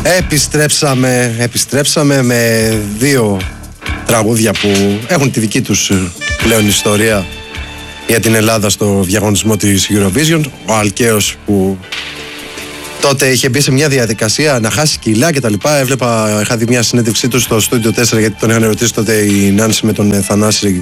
Επιστρέψαμε με δύο τραγούδια που έχουν τη δική τους πλέον ιστορία για την Ελλάδα στο διαγωνισμό της Eurovision. Ο Αλκαίος που τότε είχε μπει σε μια διαδικασία να χάσει κιλά και τα λοιπά. Είχα δει μια συνέντευξή του στο Studio 4, γιατί τον είχαν ερωτήσει τότε η Νάνση με τον Θανάση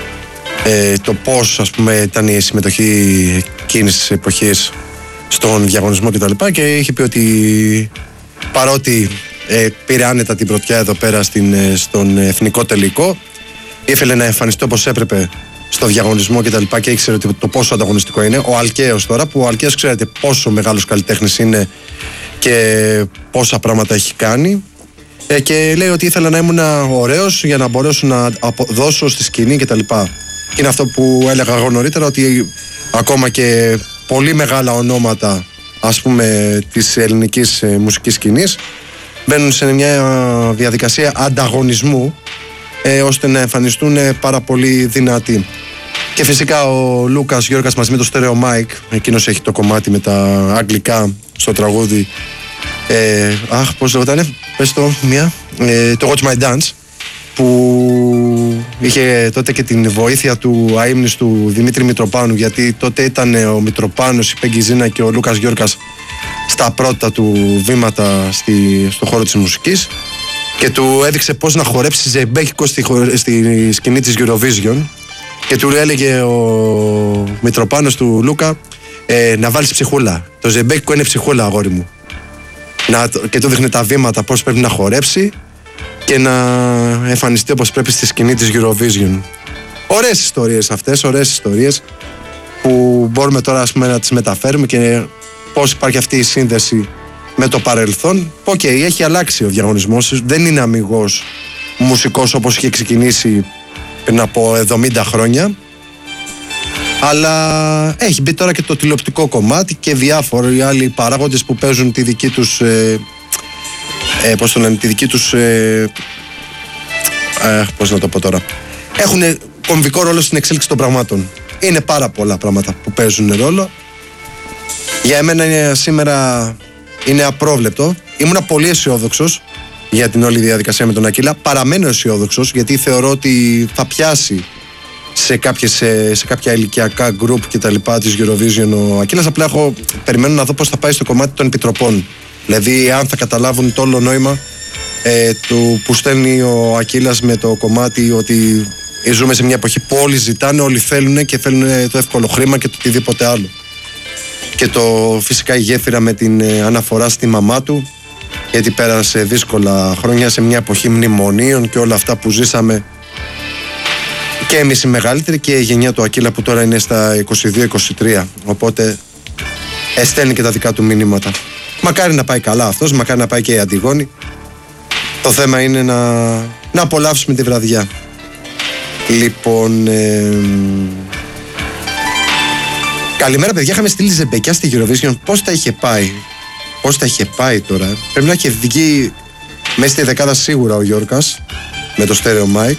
το πώς, ας πούμε, ήταν η συμμετοχή εκείνης της εποχής στον διαγωνισμό και τα λοιπά, και είχε πει ότι παρότι πήρε άνετα την πρωτιά εδώ πέρα στον εθνικό τελικό, ήθελε να εμφανιστεί όπως έπρεπε στο διαγωνισμό και τα λοιπά, και ήξερε το πόσο ανταγωνιστικό είναι. Ο Αλκαίος τώρα, που ο Αλκαίος ξέρετε πόσο μεγάλος καλλιτέχνης είναι και πόσα πράγματα έχει κάνει, και λέει ότι ήθελα να ήμουν ωραίος για να μπορέσω να δώσω στη σκηνή και τα λοιπά. Και είναι αυτό που έλεγα εγώ νωρίτερα, ότι ακόμα και πολύ μεγάλα ονόματα, ας πούμε, της ελληνικής μουσικής σκηνής μπαίνουν σε μια διαδικασία ανταγωνισμού, ώστε να εμφανιστούν πάρα πολύ δυνατοί. Και φυσικά ο Λούκας Γιώργας μαζί με το Stereo Mike, εκείνος έχει το κομμάτι με τα αγγλικά στο τραγούδι, πώς λέγονταν, πες το μία, το Watch My Dance, που είχε τότε και την βοήθεια του αείμνηστου Δημήτρη Μητροπάνου, γιατί τότε ήταν ο Μητροπάνος, η Πέγγι Ζήνα και ο Λούκας Γιώργας στα πρώτα του βήματα στο χώρο της μουσικής, και του έδειξε πώς να χορέψει ζεμπέκικο στη σκηνή της Eurovision, και του έλεγε ο Μητροπάνος του Λούκα, να βάλεις ψυχούλα, το ζεμπέκικο είναι ψυχούλα, αγόρι μου, και του δείχνε τα βήματα πώς πρέπει να χορέψει και να εμφανιστεί όπως πρέπει στη σκηνή της Eurovision. Ωραίες ιστορίες αυτές, ωραίες ιστορίες που μπορούμε τώρα, ας πούμε, να τις μεταφέρουμε, και πώς υπάρχει αυτή η σύνδεση με το παρελθόν. Έχει αλλάξει ο διαγωνισμός, δεν είναι αμιγώς μουσικός όπως είχε ξεκινήσει πριν από 70 χρόνια, αλλά έχει μπει τώρα και το τηλεοπτικό κομμάτι και διάφοροι άλλοι παράγοντες που παίζουν τη δική τους πώς να το πω τώρα, έχουν κομβικό ρόλο στην εξέλιξη των πραγμάτων. Είναι πάρα πολλά πράγματα που παίζουν ρόλο. Για εμένα σήμερα είναι απρόβλεπτο. Ήμουνα πολύ αισιόδοξος για την όλη διαδικασία με τον Ακύλα. Παραμένω αισιόδοξος, γιατί θεωρώ ότι θα πιάσει σε κάποια ηλικιακά γκρουπ και τα λοιπά της Eurovision ο Ακύλας. Απλά περιμένω να δω πώς θα πάει στο κομμάτι των επιτροπών. Δηλαδή αν θα καταλάβουν το όλο νόημα του που στέλνει ο Ακύλας με το κομμάτι ότι ζούμε σε μια εποχή που όλοι ζητάνε, όλοι θέλουν, και θέλουν το εύκολο χρήμα και το οτιδήποτε άλλο. Και φυσικά η γέφυρα με την αναφορά στη μαμά του, γιατί πέρασε δύσκολα χρόνια σε μια εποχή μνημονίων και όλα αυτά που ζήσαμε και εμείς οι μεγαλύτεροι, και η γενιά του Ακύλα που τώρα είναι στα 22-23, οπότε στέλνει και τα δικά του μηνύματα. Μακάρι να πάει καλά αυτός, μακάρι να πάει και η Αντιγόνη. Το θέμα είναι να απολαύσουμε τη βραδιά. Λοιπόν, καλημέρα παιδιά, είχαμε στείλει ζεμπεκιά στη Eurovision. Πώς τα είχε πάει τώρα? Πρέπει να είχε βγει μέσα στη δεκάδα σίγουρα ο Γιώργας με το Stereo Mic.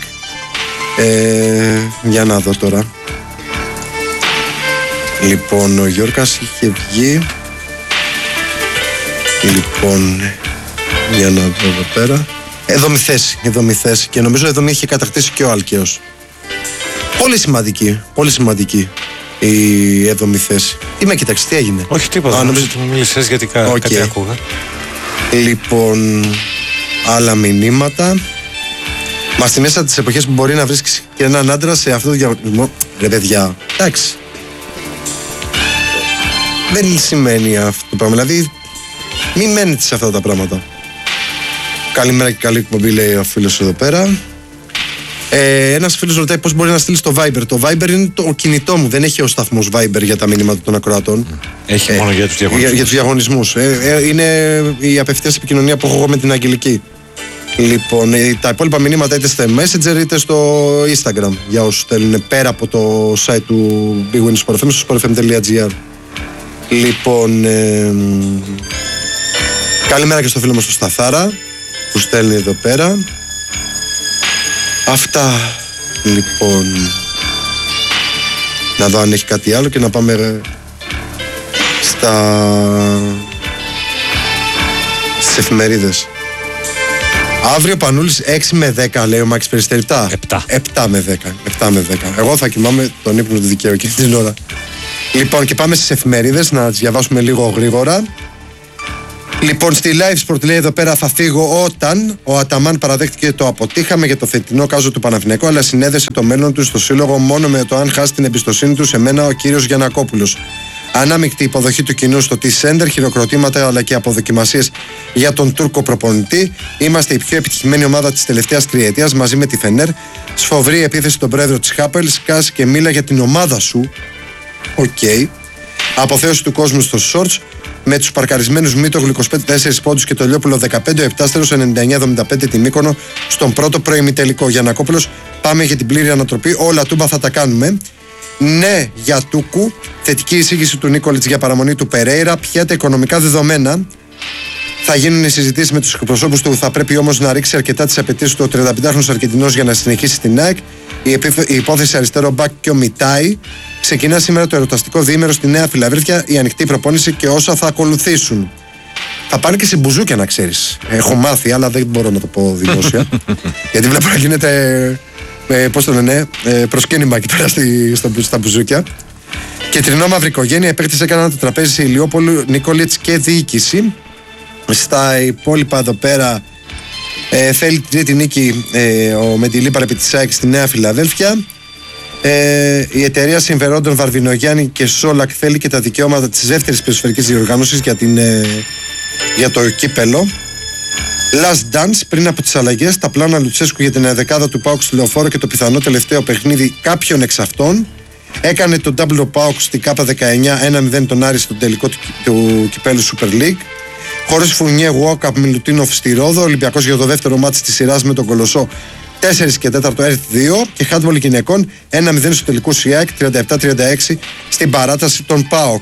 Για να δω τώρα. Λοιπόν, ο Γιώργας είχε βγει. Λοιπόν, για να δω εδώ πέρα. Εβδομή θέση. Και νομίζω εβδομή είχε κατακτήσει και ο Αλκαίος. Πολύ σημαντική η έβδομη θέση. Τι με κοίταξε, τι έγινε? Όχι τίποτα, νομίζω ότι μου μίλησες γιατί κάτι ακούγα. Λοιπόν, άλλα μηνύματα. Μα στη μέσα της εποχές που μπορεί να βρίσκεις και έναν άντρα σε αυτό το διαγωνισμό. Ρε παιδιά, εντάξει, δεν σημαίνει αυτό το πράγμα. Δηλαδή, μην μένετε σε αυτά τα πράγματα. Καλημέρα και καλή εκπομπή, λέει ο φίλος εδώ πέρα. Ένας φίλος ρωτάει πώς μπορεί να στείλει στο Viber. Το Viber είναι το κινητό μου, δεν έχει ο σταθμός Viber για τα μηνύματα των ακροατών. Έχει μόνο για τους διαγωνισμούς. Για τους διαγωνισμούς. Είναι η απευθείας επικοινωνία που έχω εγώ με την Αγγελική. Λοιπόν, τα υπόλοιπα μηνύματα είτε στο Messenger είτε στο Instagram, για όσους στέλνουν πέρα από το site του Big Win Sport FM, στο sportfm.gr. Λοιπόν, καλημέρα και στο φίλο μας το Σταθάρα που στέλνει εδώ πέρα. Αυτά, λοιπόν. Να δω αν έχει κάτι άλλο και να Στις εφημερίδες. Αύριο Πανούλης 6 με 10 λέει ο Μάκης Περιστεριπτά. 7 με 10. Εγώ θα κοιμάμαι τον ύπνο του δικαίου εκείνη την ώρα. Λοιπόν, και πάμε στις εφημερίδες να τις διαβάσουμε λίγο γρήγορα. Λοιπόν, στη Live Sport λέει εδώ πέρα θα φύγω όταν ο Αταμάν παραδέχτηκε το αποτύχαμε για το φετινό κάζο του Παναθηναϊκού, αλλά συνέδεσε το μέλλον του στο σύλλογο μόνο με το αν χάσει την εμπιστοσύνη του σε μένα ο κύριος Γιαννακόπουλος. Ανάμεικτη υποδοχή του κοινού στο T-Center, χειροκροτήματα αλλά και αποδοκιμασίες για τον Τούρκο προπονητή. Είμαστε η πιο επιτυχημένη ομάδα της τελευταίας τριετίας μαζί με τη Φενέρ. Σφοβρή επίθεση τον πρόεδρο της Χάπελ, σκάς και μίλα για την ομάδα σου. Οκ. Αποθέωση του κόσμου στο Shorts με τους παρκαρισμένους Μήτογλου 25-4 πόντους και το Λιόπουλο 15-7 99-75 τη Μύκονο στον πρώτο προημιτελικό. Γιαννακόπουλος, πάμε για την πλήρη ανατροπή. Όλα τούμπα θα τα κάνουμε. Ναι, για Τούκου. Θετική εισήγηση του Νίκολιτς για παραμονή του Περέιρα. Ποια τα οικονομικά δεδομένα. Θα γίνουν οι συζητήσεις με τους εκπροσώπους του. Θα πρέπει όμως να ρίξει αρκετά τις απαιτήσεις του ο 35χρονος Αρκεντινός για να συνεχίσει στην ΑΕΚ. Η υπόθεση αριστερό μπακ και ο Μιτάι. Ξεκινά σήμερα το ερωταστικό διήμερο στη Νέα Φιλαδέλφια, η ανοιχτή προπόνηση και όσα θα ακολουθήσουν. Θα πάνε και σε μπουζούκια, να ξέρεις. Έχω μάθει, αλλά δεν μπορώ να το πω δημόσια. Γιατί βλέπω να γίνεται. Πώς το λένε, προσκύνημα εκεί πέρα στα μπουζούκια. Κεντρινό μαύρη οικογένεια, οι παίκτες έκαναν το τραπέζι σε Ηλιόπολου, Νικόλιτς και διοίκηση. Στα υπόλοιπα εδώ πέρα θέλει την τρίτη νίκη ο Μεντιλίπαρ επί της ΑΕΚ στη Νέα Φιλαδέλφια. Η εταιρεία συμφερόντων Βαρβινογιάννη και Σόλακ θέλει και τα δικαιώματα της δεύτερης ποδοσφαιρικής διοργάνωσης για το κύπελο. Last dance πριν από τις αλλαγές, τα πλάνα Λουτσέσκου για την δεκάδα του ΠΑΟΚ στη Λεωφόρο και το πιθανό τελευταίο παιχνίδι κάποιων εξ αυτών. Έκανε τον double ΠΑΟΚ στην ΚΑΠΑ 19 1-0 τον Άρη στον τελικό του κυπέλου Super League. Χωρίς Φουνιέ, Walkup, Μιλουτίνοφ στη Ρόδο. Ολυμπιακός για το δεύτερο μάτι της σειράς με τον Κολοσσό 4 και 4 ΕΡΤ 2 και χάντμπολ γυναικών 1-0 στο τελικό ΣΙΑΚ 37-36 στην παράταση των ΠΑΟΚ.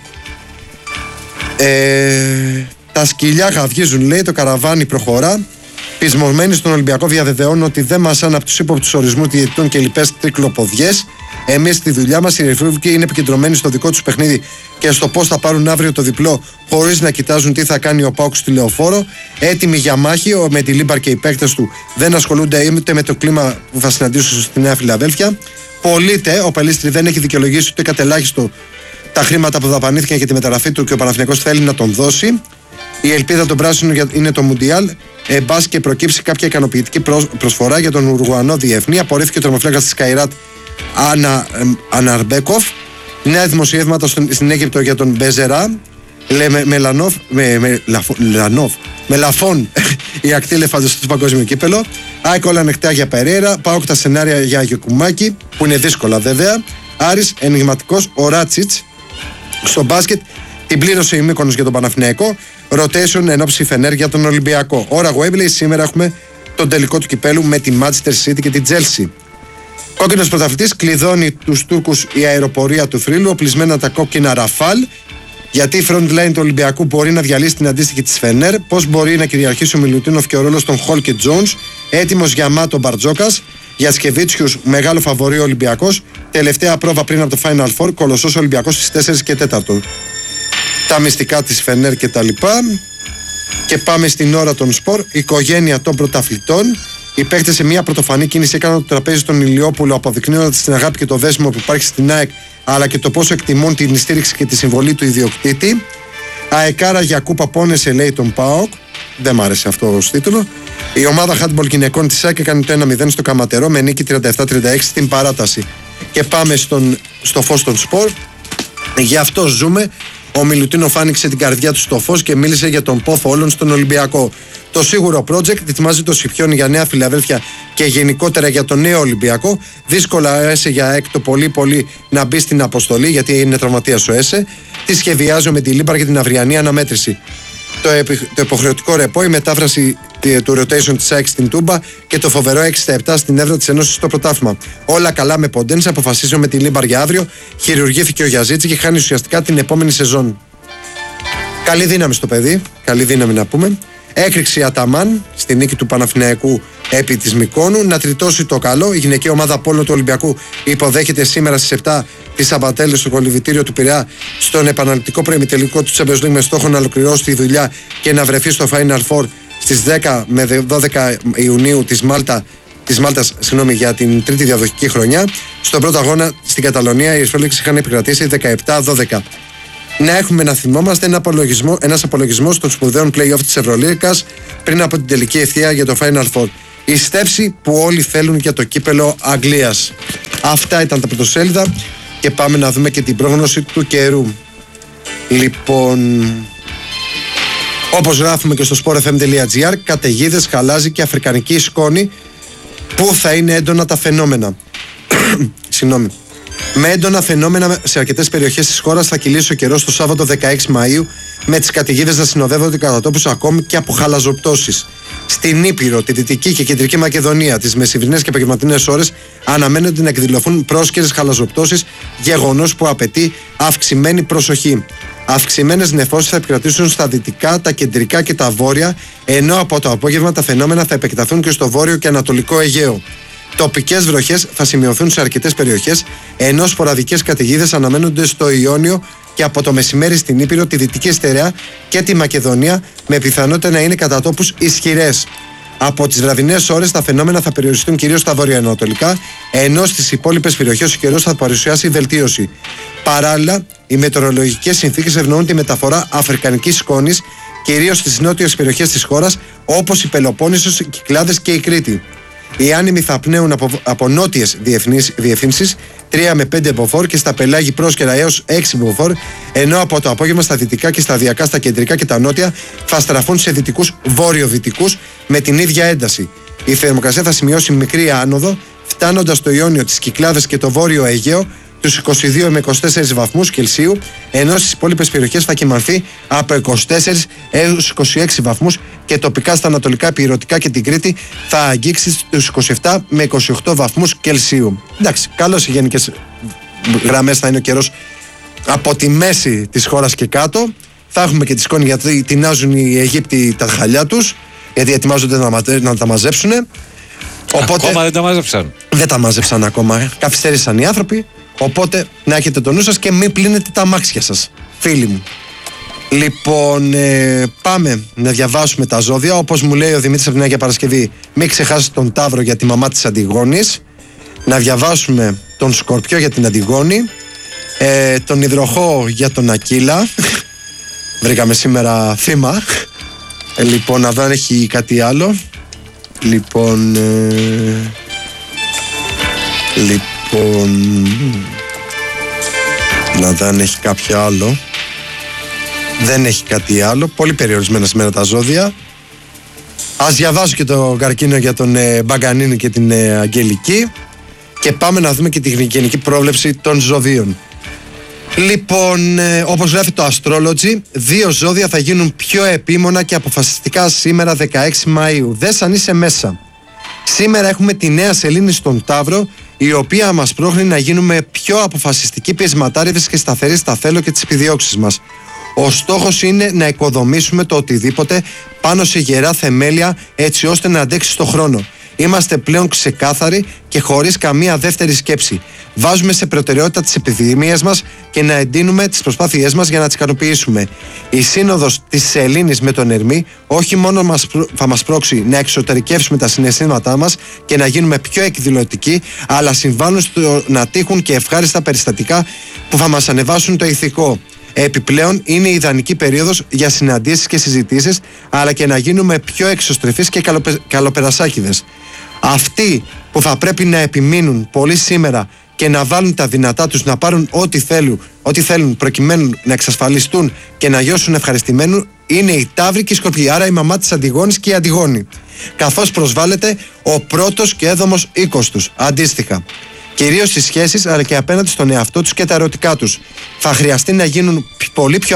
Τα σκυλιά γαυγίζουν, λέει, το καραβάνι προχωρά. Πεισμωμένοι στον Ολυμπιακό διαβεβαιώνουν ότι δεν μασάνε από τους ύποπτους ορισμούς διαιτητών και λοιπές τρικλοποδιές. Εμείς στη δουλειά μας οι ρεφρούβικοι είναι επικεντρωμένοι στο δικό τους παιχνίδι και στο πώς θα πάρουν αύριο το διπλό, χωρίς να κοιτάζουν τι θα κάνει ο ΠΑΟΚ στη Λεωφόρο. Έτοιμοι για μάχη, ο Μεντιλίμπαρ και οι παίκτες του δεν ασχολούνται ούτε με το κλίμα που θα συναντήσουν στη Νέα Φιλαδέλφια. Πωλείται, ο Πελίστρη δεν έχει δικαιολογήσει ούτε κατελάχιστο τα χρήματα που δαπανήθηκαν για τη μεταγραφή του και ο Παναθηναϊκός θέλει να τον δώσει. Η ελπίδα των πράσινων είναι το Μουντιάλ. Μπας και προκύψει κάποια ικανοποιητική προσφορά για τον Ουρουγουανό διεθνή. Απορρίφθηκε ο τρομοφύλακας της Καϊράτ Αναρμπέκοφ. Νέα δημοσιεύματα στην Αίγυπτο για τον Μπεζερά. Μελαφών η ακτή λεφάντος στο παγκόσμιο κύπελο. ΑΕΚ όλα ανοιχτά για Περέιρα. ΠΑΟΚ τα σενάρια για Γεκουμάκη, που είναι δύσκολα βέβαια. Άρης ενηγματικός ο Ράτσιτς. Στο μπάσκετ την πλήρωσε η Μύκονος για τον Παναθηναϊκό. Rotation ενόψει Φενέρ για τον Ολυμπιακό. Ώρα Γουέμπλεϊ, σήμερα έχουμε τον τελικό του κυπέλου με τη Manchester City και την Chelsea. Κόκκινος πρωταθλητής, κλειδώνει τους Τούρκους η αεροπορία του θρύλου, οπλισμένα τα κόκκινα Ραφάλ. Γιατί η front line του Ολυμπιακού μπορεί να διαλύσει την αντίστοιχη της Φενέρ, πώς μπορεί να κυριαρχήσει ο Μιλουτίνοφ και ο ρόλος των Χολ και Τζόνς, έτοιμος για Μάτο Μπαρτζόκας, για Σκεβίτσιους μεγάλο φαβορί ο Ολυμπιακός, τελευταία πρόβα πριν από το Final Four, Κολοσσός Ολυμπιακός στις 4 και 4. Τα μυστικά της Φενέρ και τα λοιπά. Και πάμε στην ώρα των σπορ, οικογένεια των πρωταθλητών. Οι παίκτες σε μια πρωτοφανή κίνηση έκαναν το τραπέζι στον Ηλιόπουλο, αποδεικνύοντας την αγάπη και το δέσιμο που υπάρχει στην ΑΕΚ, αλλά και το πόσο εκτιμούν την στήριξη και τη συμβολή του ιδιοκτήτη. Αεκάρα για κούπα πόνεσε, λέει, τον ΠΑΟΚ. Δεν μ' άρεσε αυτό ως τίτλο. Η ομάδα handball γυναικών της ΑΕΚ έκανε το 1-0 στο Καματερό με νίκη 37-36 στην παράταση. Και πάμε στο φως των σπορ. Γι' αυτό ζούμε. Ο Μιλουτίνοφ άνοιξε την καρδιά του στο φως και μίλησε για τον πόθο όλων στον Ολυμπιακό. Το σίγουρο project ετοιμάζει το Σιφιόνι για Νέα Φιλαδέλφια και γενικότερα για τον νέο Ολυμπιακό. Δύσκολα έσε για το πολύ να μπει στην αποστολή, γιατί είναι τραυματίας ο Έσε. Τι σχεδιάζει ο Μεντιλίμπαρ για την αυριανή αναμέτρηση. Το υποχρεωτικό ρεπό, η μετάφραση του rotation της ΑΕΚ στην Τούμπα και το φοβερό 6-7 στην έδρα της Ενώσης στο πρωτάθλημα. Όλα καλά με Ποντένσε, αποφασίζει ο Μεντιλίμπαρ για αύριο. Χειρουργήθηκε ο Γιαζίτση και χάνει ουσιαστικά την επόμενη σεζόν. Καλή δύναμη στο παιδί, καλή δύναμη να πούμε. Έκρηξη Αταμάν στη νίκη του Παναθηναϊκού επί της Μυκόνου. Να τριτώσει το καλό. Η γυναική ομάδα Πόλο του Ολυμπιακού υποδέχεται σήμερα στις 7 τις Αμπατέλες στο κολυβητήριο του Πειραιά στον επαναληπτικό προημιτελικό του Champions League με στόχο να ολοκληρώσει τη δουλειά και να βρεθεί στο Final Four στις 10 με 12 Ιουνίου της Μάλτας για την τρίτη διαδοχική χρονιά. Στον πρώτο αγώνα στην Καταλωνία οι Εσφόλεξ είχαν επικρατήσει 17-12. Να έχουμε να θυμόμαστε ένας απολογισμός των σπουδαίων play-off της Ευρωλίγκας πριν από την τελική ευθεία για το Final Four. Η στέψη που όλοι θέλουν για το κύπελο Αγγλίας. Αυτά ήταν τα πρωτοσέλιδα και πάμε να δούμε και την πρόγνωση του καιρού. Λοιπόν, όπως γράφουμε και στο sportfm.gr, καταιγίδες, χαλάζι και αφρικανική σκόνη. Πού θα είναι έντονα τα φαινόμενα. Συγγνώμη. Με έντονα φαινόμενα σε αρκετές περιοχές της χώρας θα κυλήσει ο καιρός το Σάββατο 16 Μαΐου, με τις καταιγίδες να συνοδεύονται κατά τόπους ακόμη και από χαλαζοπτώσεις. Στην Ήπειρο, τη Δυτική και Κεντρική Μακεδονία, τις μεσημβρινές και απογευματινές ώρες αναμένονται να εκδηλωθούν πρόσκαιρες χαλαζοπτώσεις, γεγονός που απαιτεί αυξημένη προσοχή. Αυξημένες νεφώσεις θα επικρατήσουν στα δυτικά, τα κεντρικά και τα βόρεια, ενώ από το απόγευμα τα φαινόμενα θα επεκταθούν και στο βόρειο και ανατολικό Αιγαίο. Τοπικές βροχές θα σημειωθούν σε αρκετές περιοχές, ενώ σποραδικές καταιγίδες αναμένονται στο Ιόνιο και από το μεσημέρι στην Ήπειρο, τη Δυτική Στερεά και τη Μακεδονία, με πιθανότητα να είναι κατά τόπους ισχυρές. Από τις βραδινές ώρες τα φαινόμενα θα περιοριστούν κυρίως στα βορειοανατολικά, ενώ στις υπόλοιπες περιοχές ο καιρός θα παρουσιάσει βελτίωση. Παράλληλα, οι μετεωρολογικές συνθήκες ευνοούν τη μεταφορά αφρικανικής σκόνης, κυρίως στις νότιες περιοχές της χώρας, όπως η Πελοπόννησος, οι Κυκλάδες και η Κρήτη. Οι άνεμοι θα πνέουν από νότιες διευθύνσεις 3 με 5 μποφόρ και στα πελάγη πρόσκαιρα έως 6 μποφόρ, ενώ από το απόγευμα στα δυτικά και σταδιακά στα κεντρικά και τα νότια θα στραφούν σε δυτικούς βορειοδυτικούς με την ίδια ένταση. Η θερμοκρασία θα σημειώσει μικρή άνοδο, φτάνοντας στο Ιόνιο, τις Κυκλάδες και το Βόρειο Αιγαίο τους 22 με 24 βαθμούς Κελσίου, ενώ στις υπόλοιπες περιοχές θα κυμανθεί από 24 έως 26 βαθμούς και τοπικά στα ανατολικά Επιηρωτικά και την Κρήτη θα αγγίξει στους 27 με 28 βαθμούς Κελσίου. Εντάξει, καλώς οι γενικές γραμμές θα είναι ο καιρός από τη μέση της χώρας και κάτω. Θα έχουμε και τη σκόνη γιατί τεινάζουν οι Αιγύπτιοι τα χαλιά τους, γιατί ετοιμάζονται να τα μαζέψουν. Οπότε, ακόμα δεν τα μάζεψαν. Δεν τα μάζεψαν ακόμα. Καθυστέρησαν οι άνθρωποι. Οπότε να έχετε το νου σας και μην πλύνετε τα αμάξια σας, φίλοι μου. Λοιπόν, πάμε να διαβάσουμε τα ζώδια. Όπως μου λέει ο Δημήτρης από την Αγία Παρασκευή, μην ξεχάσετε τον Ταύρο για τη μαμά της Αντιγόνης. Να διαβάσουμε τον Σκορπιό για την Αντιγόνη, τον Υδροχό για τον Ακύλα. Βρήκαμε σήμερα θύμα. Λοιπόν, να δω αν έχει κάτι άλλο. Λοιπόν, να δω αν έχει κάποιο άλλο. Δεν έχει κάτι άλλο. Πολύ περιορισμένα σήμερα τα ζώδια. Ας διαβάσω και το καρκίνο για τον Μπαγκανίνη και την Αγγελική. Και πάμε να δούμε και τη γενική πρόβλεψη των ζωδίων. Λοιπόν, όπως γράφει το Astrology, 2 ζώδια θα γίνουν πιο επίμονα και αποφασιστικά σήμερα 16 Μαΐου. Δες αν είσαι μέσα. Σήμερα έχουμε τη νέα σελήνη στον Ταύρο, η οποία μας πρόχνει να γίνουμε πιο αποφασιστικοί, πεισματάριδες και σταθεροί στα θέλω και τις επιδιώξεις μας. Ο στόχος είναι να οικοδομήσουμε το οτιδήποτε πάνω σε γερά θεμέλια, έτσι ώστε να αντέξει στο χρόνο. Είμαστε πλέον ξεκάθαροι και χωρίς καμία δεύτερη σκέψη. Βάζουμε σε προτεραιότητα τις επιδημίες μας και να εντείνουμε τις προσπάθειές μας για να τις ικανοποιήσουμε. Η σύνοδος της σελήνης με τον Ερμή όχι μόνο θα μας πρόξει να εξωτερικεύσουμε τα συναισθήματά μας και να γίνουμε πιο εκδηλωτικοί, αλλά συμβάλλουν στο να τύχουν και ευχάριστα περιστατικά που θα μας ανεβάσουν το ηθικό. Επιπλέον, είναι η ιδανική περίοδος για συναντήσεις και συζητήσεις, αλλά και να γίνουμε πιο εξωστρεφείς και καλοπερασάκηδες. Αυτοί που θα πρέπει να επιμείνουν πολύ σήμερα και να βάλουν τα δυνατά τους να πάρουν ό,τι θέλουν προκειμένου να εξασφαλιστούν και να γιώσουν ευχαριστημένου είναι οι Ταύροι και οι Σκορπιοί, άρα η μαμά της Αντιγόνης και η Αντιγόνη. Καθώς προσβάλλεται ο πρώτος και έδομος οίκος τους, αντίστοιχα. Κυρίως στις σχέσεις, αλλά και απέναντι στον εαυτό τους και τα ερωτικά τους. Θα χρειαστεί να γίνουν πολύ πιο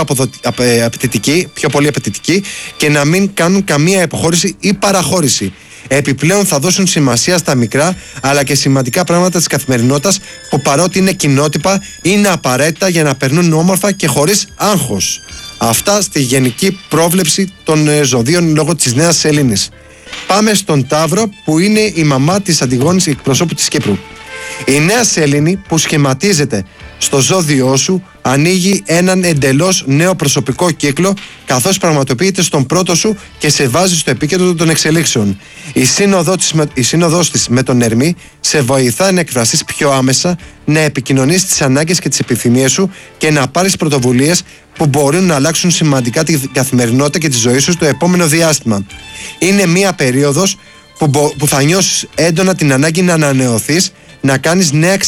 απαιτητικοί και να μην κάνουν καμία υποχώρηση ή παραχώρηση. Επιπλέον θα δώσουν σημασία στα μικρά αλλά και σημαντικά πράγματα της καθημερινότητας που παρότι είναι κοινότυπα είναι απαραίτητα για να περνούν όμορφα και χωρίς άγχος. Αυτά στη γενική πρόβλεψη των ζωδίων λόγω της νέας σελήνης. Πάμε στον Ταύρο που είναι η μαμά της Αντιγόνης εκπροσώπου της Κύπρου. Η νέα σέληνη που σχηματίζεται στο ζώδιό σου ανοίγει έναν εντελώς νέο προσωπικό κύκλο, καθώς πραγματοποιείται στον πρώτο σου και σε βάζει στο επίκεντρο των εξελίξεων. Η σύνοδος της με τον Ερμή σε βοηθά να εκφραστείς πιο άμεσα, να επικοινωνείς τις ανάγκες και τις επιθυμίες σου και να πάρεις πρωτοβουλίες που μπορούν να αλλάξουν σημαντικά την καθημερινότητα και τη ζωή σου στο επόμενο διάστημα. Είναι μία περίοδος που θα νιώσεις έντονα την ανάγκη να ανανεωθείς, να κάνεις νέα